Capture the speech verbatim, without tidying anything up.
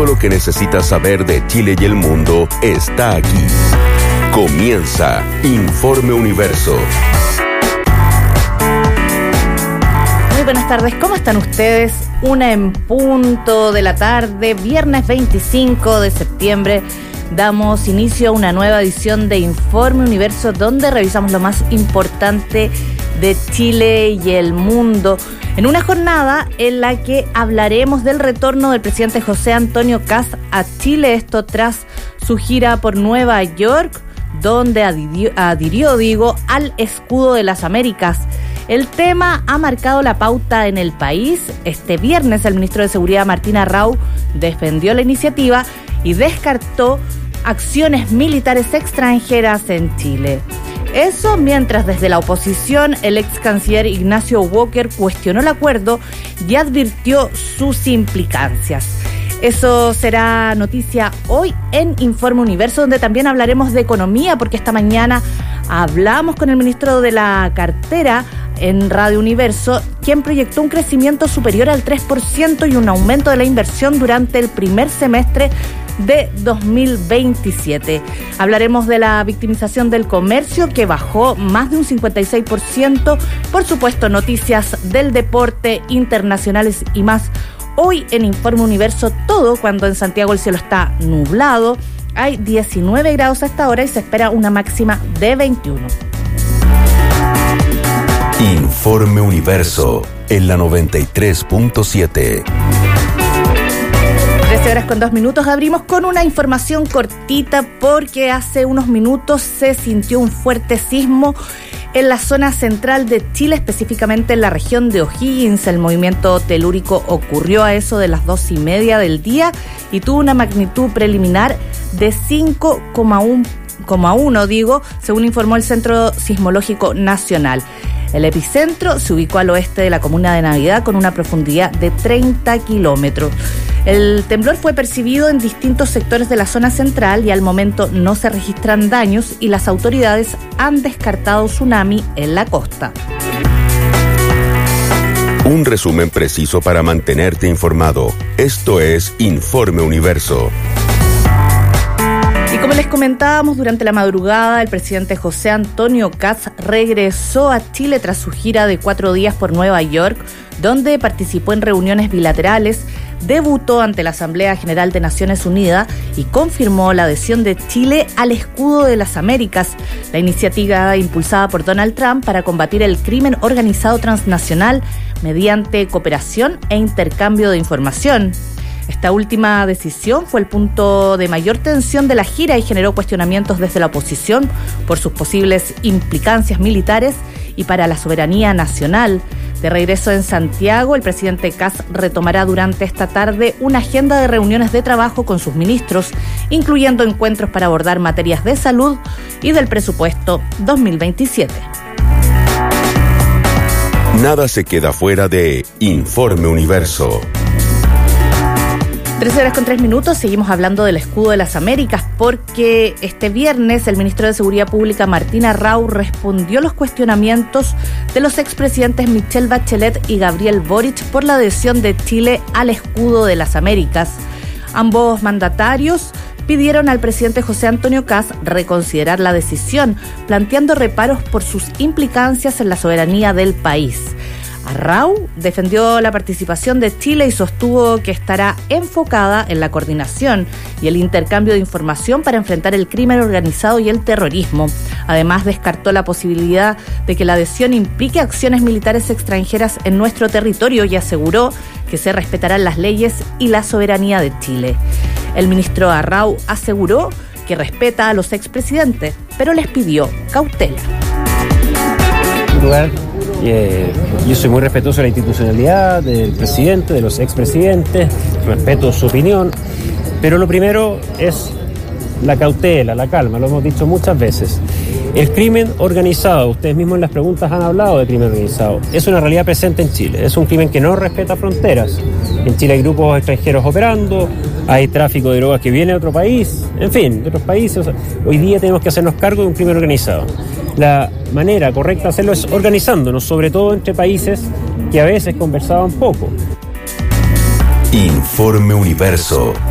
Todo lo que necesitas saber de Chile y el mundo está aquí. Comienza Informe Universo. Muy buenas tardes, ¿cómo están ustedes? Una en punto de la tarde, viernes veinticinco de septiembre. Damos inicio a una nueva edición de Informe Universo, donde revisamos lo más importante de Chile y el mundo, en una jornada en la que hablaremos del retorno del presidente José Antonio Kast a Chile, esto tras su gira por Nueva York, donde adhirió, adhirió digo, al escudo de las Américas. El tema ha marcado la pauta en el país. Este viernes el ministro de Seguridad, Martín Arrau, defendió la iniciativa y descartó acciones militares extranjeras en Chile. Eso mientras desde la oposición el ex canciller Ignacio Walker cuestionó el acuerdo y advirtió sus implicancias. Eso será noticia hoy en Informe Universo, donde también hablaremos de economía, porque esta mañana hablamos con el ministro de la cartera en Radio Universo, quien proyectó un crecimiento superior al tres por ciento y un aumento de la inversión durante el primer semestre de dos mil veintisiete. Hablaremos de la victimización del comercio, que bajó más de un cincuenta y seis por ciento. Por supuesto, noticias del deporte, internacionales y más. Hoy en Informe Universo, todo cuando en Santiago el cielo está nublado. Hay diecinueve grados a esta hora y se espera una máxima de veintiuno. Informe Universo en la noventa y tres punto siete. trece horas con dos minutos. Abrimos con una información cortita porque hace unos minutos se sintió un fuerte sismo en la zona central de Chile, específicamente en la región de O'Higgins. El movimiento telúrico ocurrió a eso de las dos y media del día y tuvo una magnitud preliminar de cinco coma uno, digo, según informó el Centro Sismológico Nacional. El epicentro se ubicó al oeste de la comuna de Navidad con una profundidad de treinta kilómetros. El temblor fue percibido en distintos sectores de la zona central y al momento no se registran daños y las autoridades han descartado tsunami en la costa. Un resumen preciso para mantenerte informado. Esto es Informe Universo. Y como les comentábamos, durante la madrugada el presidente José Antonio Kast regresó a Chile tras su gira de cuatro días por Nueva York, donde participó en reuniones bilaterales, debutó ante la Asamblea General de Naciones Unidas y confirmó la adhesión de Chile al escudo de las Américas, la iniciativa impulsada por Donald Trump para combatir el crimen organizado transnacional mediante cooperación e intercambio de información. Esta última decisión fue el punto de mayor tensión de la gira y generó cuestionamientos desde la oposición por sus posibles implicancias militares y para la soberanía nacional. De regreso en Santiago, el presidente Kast retomará durante esta tarde una agenda de reuniones de trabajo con sus ministros, incluyendo encuentros para abordar materias de salud y del presupuesto dos mil veintisiete. Nada se queda fuera de Informe Universo. trece horas con tres minutos, seguimos hablando del escudo de las Américas porque este viernes el ministro de Seguridad Pública, Martín Arrau, respondió los cuestionamientos de los expresidentes Michelle Bachelet y Gabriel Boric por la adhesión de Chile al escudo de las Américas. Ambos mandatarios pidieron al presidente José Antonio Kast reconsiderar la decisión, planteando reparos por sus implicancias en la soberanía del país. Arrau defendió la participación de Chile y sostuvo que estará enfocada en la coordinación y el intercambio de información para enfrentar el crimen organizado y el terrorismo. Además, descartó la posibilidad de que la adhesión implique acciones militares extranjeras en nuestro territorio y aseguró que se respetarán las leyes y la soberanía de Chile. El ministro Arrau aseguró que respeta a los expresidentes, pero les pidió cautela. Lugar. Eh, yo soy muy respetuoso de la institucionalidad del presidente, de los expresidentes, respeto su opinión, pero lo primero es la cautela, la calma, lo hemos dicho muchas veces. El crimen organizado, ustedes mismos en las preguntas han hablado de crimen organizado, es una realidad presente en Chile, es un crimen que no respeta fronteras. En Chile hay grupos extranjeros operando, hay tráfico de drogas que viene de otro país, en fin, de otros países. Hoy día tenemos que hacernos cargo de un crimen organizado. La manera correcta de hacerlo es organizándonos, sobre todo entre países que a veces conversaban poco. Informe Universo.